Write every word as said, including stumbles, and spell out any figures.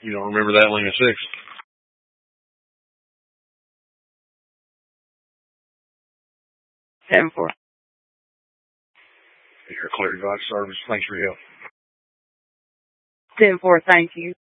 You don't remember that, Lima six? ten four. You're clear, God service. Thanks for your help. ten four, thank you.